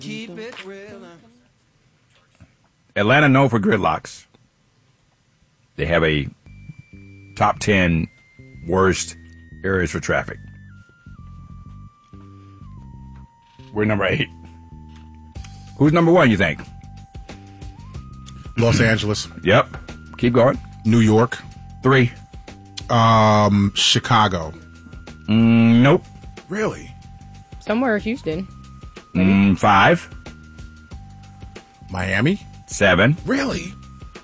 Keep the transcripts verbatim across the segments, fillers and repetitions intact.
Keep it real. Atlanta known for gridlocks. They have a top ten worst areas for traffic. We're number eight. Who's number one, you think? Los Angeles. Yep. Keep going. New York. Three. Um, Chicago. Mm, nope. Really? Somewhere Houston. Mm, five. Miami. Seven. Really?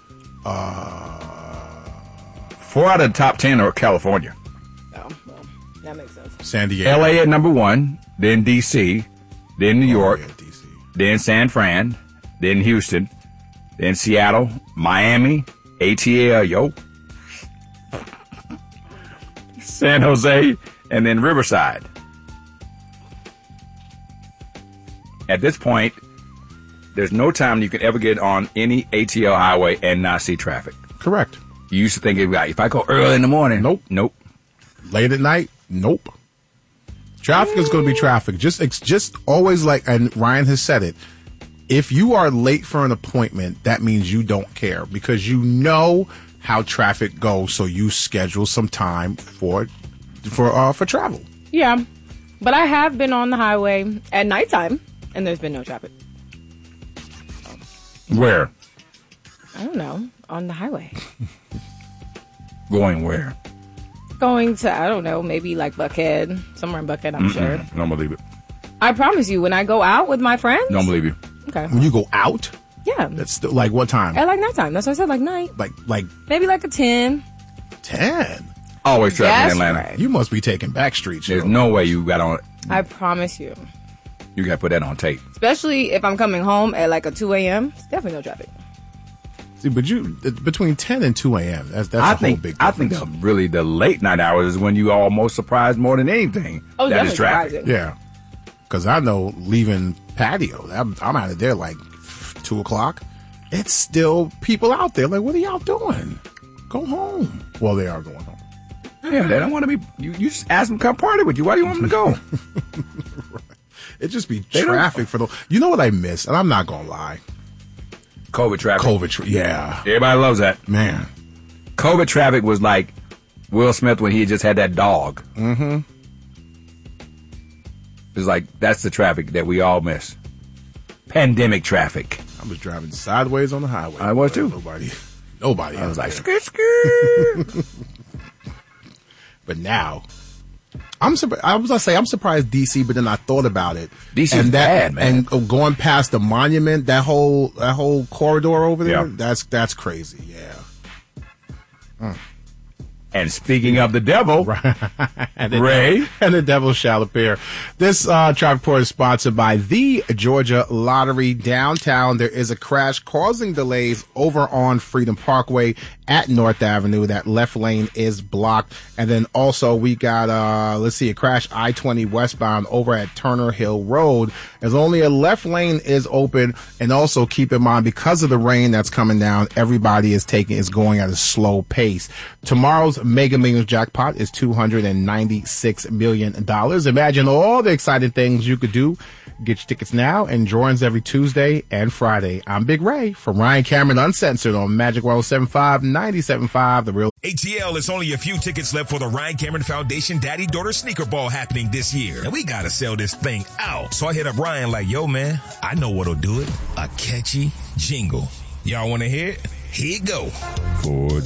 Four out of the top ten are California. Oh, well, that makes sense. San Diego. L A at number one, then D C, then New York, Oh, yeah, D C. then San Fran, then Houston, then Seattle, Miami, A T L, yo, San Jose, and then Riverside. At this point, there's no time you can ever get on any A T L highway and not see traffic. Correct. You used to think if I, if I go early in the morning, Nope. nope. Late at night? Nope. Traffic is going to be traffic. Just, it's just always like, and Ryan has said it. If you are late for an appointment, that means you don't care because you know how traffic goes. So you schedule some time for, for, uh, for travel. Yeah, but I have been on the highway at nighttime, and there's been no traffic. Where? I don't know, on the highway. Going where? Going to, I don't know, maybe like Buckhead, somewhere in Buckhead, I'm sure. Don't believe it. I promise you, when I go out with my friends. Don't believe you. Okay. When you go out, Yeah. that's still, like what time? At like nighttime. That's what I said, like night. Like, like Maybe like a ten. ten. Always traffic Yes, in Atlanta. right. You must be taking back streets. There's yo. no way you got on. I promise you. You got to put that on tape. Especially if I'm coming home at like a two a.m. It's definitely no traffic. See, but you, between ten and two a.m., that's, that's I a think. whole big I difference. think the, really the late night hours is when you almost surprised more than anything. Oh, that is definitely traffic. surprising. Yeah. Because I know leaving patio, I'm, I'm out of there like two o'clock. It's still people out there. Like, what are y'all doing? Go home. Well, they are going home. Yeah, they don't want to be. You, you just ask them to come party with you. Why do you want them to go? It just be They don't- traffic for the. You know what I miss? And I'm not going to lie. COVID traffic. COVID. Tra- yeah. Everybody loves that. Man. COVID traffic was like Will Smith when he just had that dog. Mm-hmm. It's like that's the traffic that we all miss. Pandemic traffic. I was driving sideways on the highway. I was too. Nobody. Nobody. I was out like, there. skir, skir. But now, I'm surprised. I was gonna say I'm surprised D C, but then I thought about it. D C and is that, bad, man. And going past the monument, that whole that whole corridor over there, Yeah. that's that's crazy. Yeah. And speaking of the devil, and the Ray. devil, and the devil shall appear. This uh, traffic report is sponsored by the Georgia Lottery. Downtown, there is a crash causing delays over on Freedom Parkway at North Avenue. That left lane is blocked. And then also we got, uh, let's see, a crash I twenty westbound over at Turner Hill Road. As only a left lane is open. And also keep in mind, because of the rain that's coming down, everybody is taking, is going at a slow pace. Tomorrow's Mega Millions jackpot is two hundred ninety-six million dollars. Imagine all the exciting things you could do. Get your tickets now and drawings every Tuesday and Friday. I'm Big Ray from Ryan Cameron Uncensored on Magic one oh seven point five, ninety-seven point five, The Real. A T L is only a few tickets left for the Ryan Cameron Foundation Daddy-Daughter Sneaker Ball happening this year. And we gotta sell this thing out. So I hit up Ryan like, yo, man, I know what'll do it. A catchy jingle. Y'all wanna hear it? Here it go. for